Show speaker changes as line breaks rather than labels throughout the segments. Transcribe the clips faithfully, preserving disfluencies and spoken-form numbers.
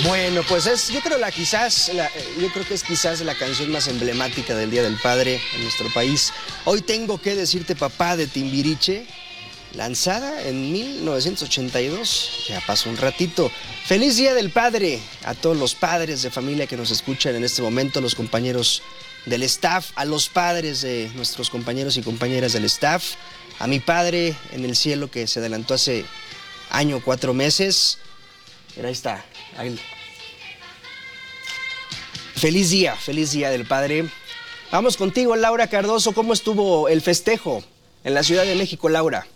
Bueno, pues es, yo creo la quizás, la, yo creo que es quizás la canción más emblemática del Día del Padre en nuestro país. Hoy tengo que decirte, papá, de Timbiriche, lanzada en mil novecientos ochenta y dos. Ya pasó un ratito. Feliz Día del Padre a todos los padres de familia que nos escuchan en este momento, los compañeros del staff, a los padres de nuestros compañeros y compañeras del staff, a mi padre en el cielo que se adelantó hace año, cuatro meses. Mira, ahí está. Ahí. Feliz día, feliz día del Padre. Vamos contigo, Laura Cardoso. ¿Cómo estuvo el festejo en la Ciudad de México, Laura?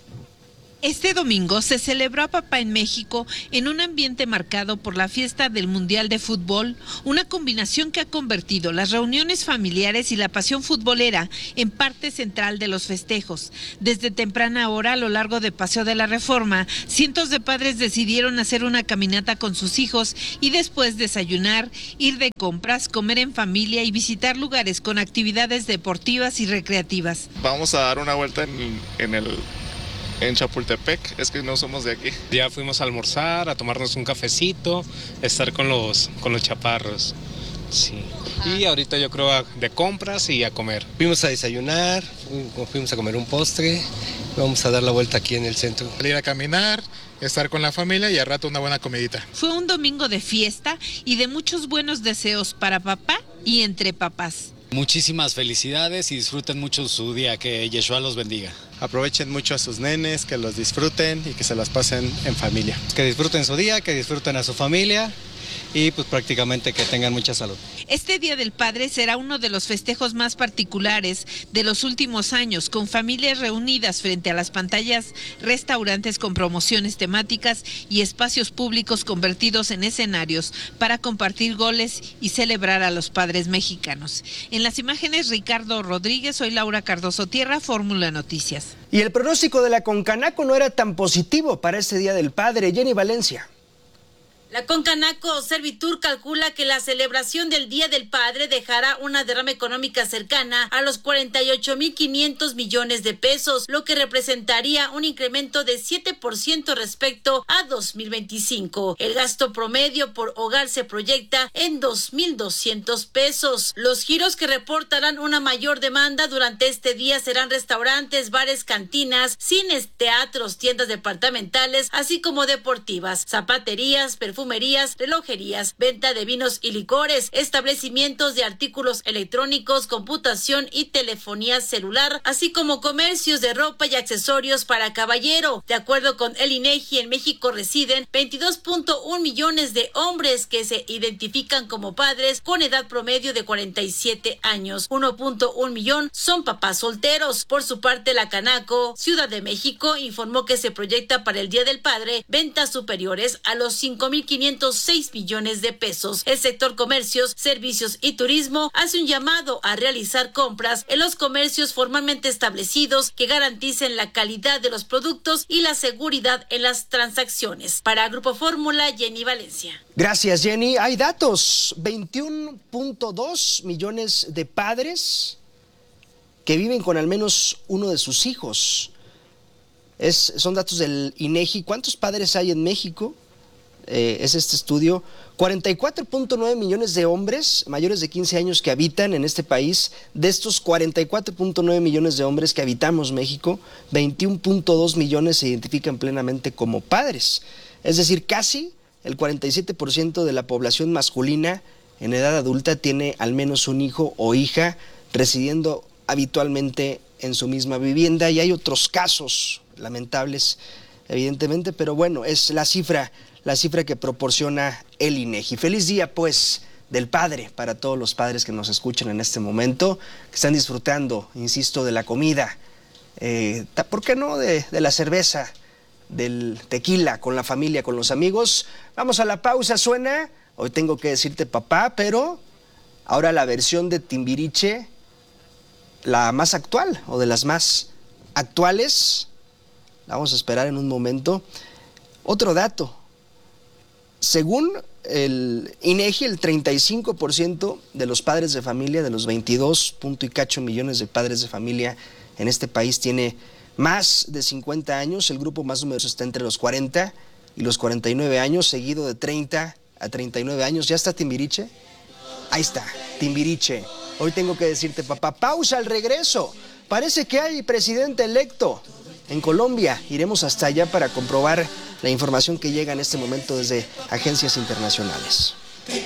Este domingo se celebró a Papá en México en un ambiente marcado por la fiesta del Mundial de Fútbol, una combinación que ha convertido las reuniones familiares y la pasión futbolera en parte central de los festejos. Desde temprana hora, a lo largo de Paseo de la Reforma, cientos de padres decidieron hacer una caminata con sus hijos y después desayunar, ir de compras, comer en familia y visitar lugares con actividades deportivas y recreativas.
Vamos a dar una vuelta en, en el... en Chapultepec, es que no somos de aquí.
Ya fuimos a almorzar, a tomarnos un cafecito, estar con los, con los chaparros, sí. Y ahorita yo creo a, de compras y a comer.
Fuimos a desayunar, fuimos a comer un postre, vamos a dar la vuelta aquí en el centro.
Salir a caminar, estar con la familia y al rato una buena comidita.
Fue un domingo de fiesta y de muchos buenos deseos para papá y entre papás.
Muchísimas felicidades y disfruten mucho su día, que Yeshua los bendiga.
Aprovechen mucho a sus nenes, que los disfruten y que se las pasen en familia.
Que disfruten su día, que disfruten a su familia y pues prácticamente que tengan mucha salud.
Este Día del Padre será uno de los festejos más particulares de los últimos años, con familias reunidas frente a las pantallas, restaurantes con promociones temáticas y espacios públicos convertidos en escenarios para compartir goles y celebrar a los padres mexicanos. En las imágenes, Ricardo Rodríguez, soy Laura Cardoso Tierra, Fórmula Noticias.
Y el pronóstico de la Concanaco no era tan positivo para este Día del Padre. Jenny Valencia.
La Concanaco Servitur calcula que la celebración del Día del Padre dejará una derrama económica cercana a los cuarenta y ocho mil quinientos millones de pesos, lo que representaría un incremento de siete por ciento respecto a dos mil veinticinco. El gasto promedio por hogar se proyecta en dos mil doscientos pesos. Los giros que reportarán una mayor demanda durante este día serán restaurantes, bares, cantinas, cines, teatros, tiendas departamentales, así como deportivas, zapaterías, perfumerías, Perfumerías, relojerías, venta de vinos y licores, establecimientos de artículos electrónicos, computación y telefonía celular, así como comercios de ropa y accesorios para caballero. De acuerdo con el INEGI, en México residen veintidós punto uno millones de hombres que se identifican como padres con edad promedio de cuarenta y siete años. uno punto uno millón son papás solteros. Por su parte, la Canaco Ciudad de México informó que se proyecta para el Día del Padre ventas superiores a los cinco mil quinientos seis millones de pesos. El sector comercios, servicios y turismo hace un llamado a realizar compras en los comercios formalmente establecidos que garanticen la calidad de los productos y la seguridad en las transacciones. Para Grupo Fórmula, Jenny Valencia.
Gracias, Jenny. Hay datos. veintiuno punto dos millones de padres que viven con al menos uno de sus hijos. Es, son datos del INEGI. ¿Cuántos padres hay en México? Eh, es este estudio, cuarenta y cuatro punto nueve millones de hombres mayores de quince años que habitan en este país. De estos cuarenta y cuatro punto nueve millones de hombres que habitamos México, veintiuno punto dos millones se identifican plenamente como padres. Es decir, casi el cuarenta y siete por ciento de la población masculina en edad adulta tiene al menos un hijo o hija residiendo habitualmente en su misma vivienda, y hay otros casos lamentables, evidentemente, pero bueno, es la cifra la cifra que proporciona el INEGI. Feliz día, pues, del Padre para todos los padres que nos escuchan en este momento, que están disfrutando, insisto, de la comida, eh, ¿por qué no?, de, de la cerveza, del tequila, con la familia, con los amigos. Vamos a la pausa, suena Hoy tengo que decirte papá, pero ahora la versión de Timbiriche, la más actual, o de las más actuales, la vamos a esperar en un momento. Otro dato. Según el INEGI, el treinta y cinco por ciento de los padres de familia, de los veintidós punto y cacho millones de padres de familia en este país, tiene más de cincuenta años. El grupo más numeroso está entre los cuarenta y los cuarenta y nueve años, seguido de treinta a treinta y nueve años. ¿Ya está Timbiriche? Ahí está, Timbiriche. Hoy tengo que decirte, papá, pausa al regreso. Parece que hay presidente electo en Colombia. Iremos hasta allá para comprobar la información que llega en este momento desde agencias internacionales.